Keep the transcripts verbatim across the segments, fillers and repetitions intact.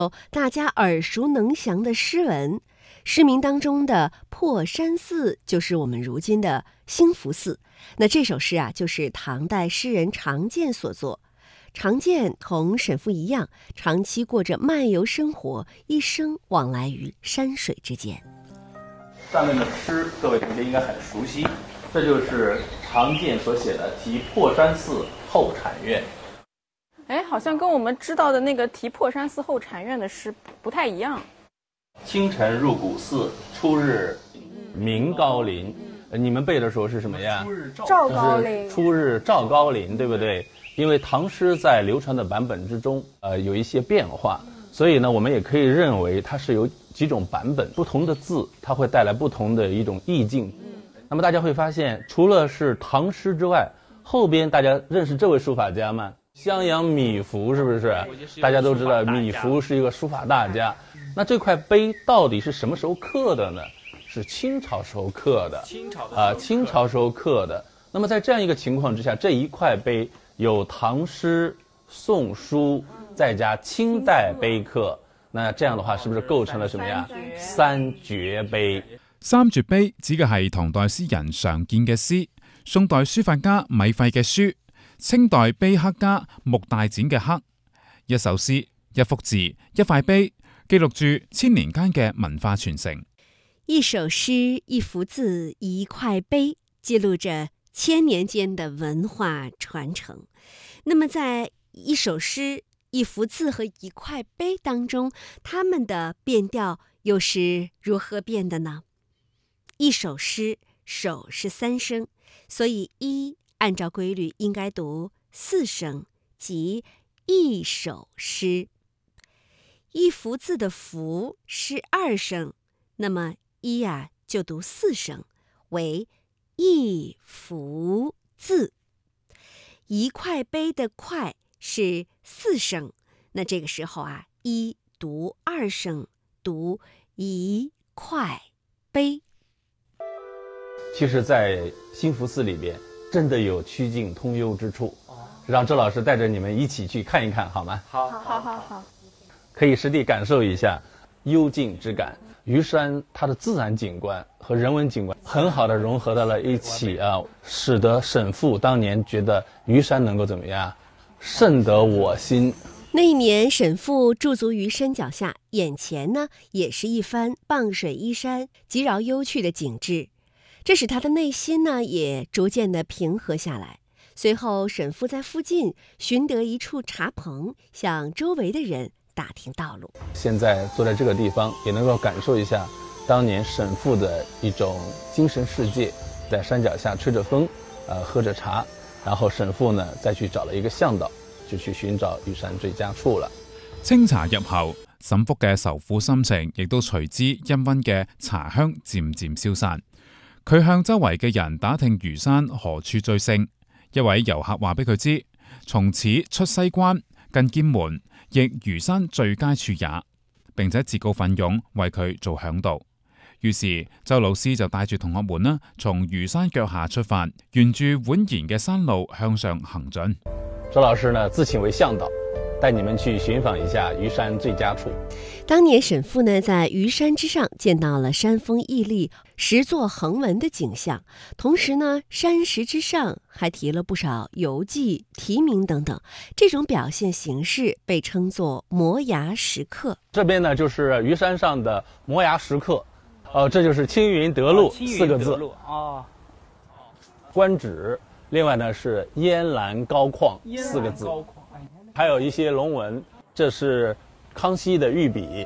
大家耳熟能详的诗文。诗名当中的破山寺就是我们如今的兴福寺。那这首诗啊，就是唐代诗人常建所作。常建同沈复一样，长期过着漫游生活，一生往来于山水之间。 上面的诗，各位同学应该很熟悉，这就是常建所写的《题破山寺后禅院》。 哎，好像跟我们知道的那个题破山寺后禅院的诗不太一样。 清晨入古寺，初日明高林。你们背的时候是什么呀？ 赵高林。 初日照高林，对不对？因为唐诗在流传的版本之中，呃，有一些变化，所以呢，我们也可以认为它是有几种版本，不同的字它会带来不同的一种意境。那么大家会发现，除了是唐诗之外，后边大家认识这位书法家吗？襄阳米芾，是不是？大家都知道米芾是一个书法大家。那这块碑到底是什么时候刻的呢？是清朝时候刻的。清朝啊，清朝时候刻的。那么在这样一个情况之下，这一块碑有唐诗、宋书，再加清代碑刻，那這樣的話，是不是構成了什麼呀？三絕碑。 三絕碑指嘅係唐代詩人常見嘅詩，宋代書法家米芾嘅書，清代碑刻家穆大展嘅刻。一首詩、一幅字、一塊碑，記錄住千年間嘅文化傳承。 一首詩、一幅字、一塊碑，記錄着千年間的文化傳承。那麼在一首詩、一幅字和一塊碑當中，它們的變調又是如何變的呢？一首詩，首是三聲，所以一按照規律應該讀四聲，即一首詩。一幅字的幅是二聲，那麼一啊就讀四聲，為一幅字。一塊碑的塊是四聲，那這個時候啊，一讀二聲，讀一塊碑。 其實在興福寺裏邊真的有曲徑通幽之處，讓周老師帶着你們一起去看一看好嗎？ 好好好好， 可以實地感受一下幽靜之感。虞山它的自然景觀和人文景觀很好的融合到了一起啊，使得沈復當年覺得虞山能夠怎麼樣，甚得我心。 那一年沈復駐足於山腳下，眼前呢也是一番傍水依山、極饒幽趣的景致，這使他的內心呢也逐漸的平和下來。隨後沈復在附近尋得一處茶棚，向周圍的人打聽道路。 現在坐在這個地方，也能夠感受一下當年沈復的一種精神世界，在山腳下吹着風，呃，喝着茶，然後沈復呢再去找了一個向導，就去尋找虞山最佳處了。 清茶入喉，沈復嘅愁苦心情亦都隨之氤氳嘅茶香漸漸消散。佢向周圍嘅人打聽虞山何處最勝，一位遊客話俾佢知，從此出西關近劍門，亦虞山最佳處也，並且自告奮勇為佢做嚮導。於是周老師就帶住同學們呢，從虞山腳下出發，沿住蜿蜒嘅山路向上行進。 周老師呢自請為向導，帶你們去尋訪一下虞山最佳處。 當年沈復呢在虞山之上見到了山峰屹立、石座橫紋的景象，同時呢山石之上還題了不少遊記、題名等等，這種表現形式被稱作摩崖石刻。 這邊呢就是虞山上的摩崖石刻，呃，這就是青雲德路四個字哦。 官職，另外呢是燕蘭高曠四個字，還有一些龍紋，這是康熙的御筆。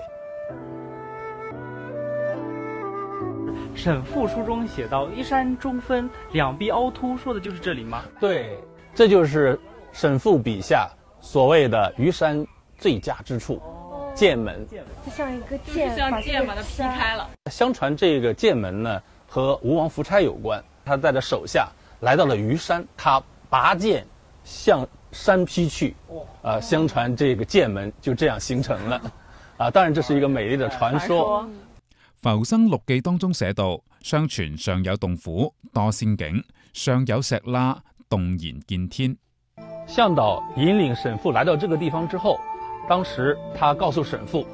沈復書中寫到一山中分，兩壁凹凸，說的就是這裡嗎？ 對，這就是沈復筆下所謂的虞山最佳之處，劍門。 就像一個劍， 就像劍把它劈開了。 相傳這個劍門呢和吳王夫差有關，他帶着手下來到了虞山，他拔劍向山劈去，啊、呃，相傳這個劍門就這樣形成了，啊，當然這是一個美麗的傳說。 《浮生六記》當中寫道：相傳上有洞府多仙境，上有石罅洞然見天。 向導引領沈復來到這個地方之後， 当时他告诉沈复，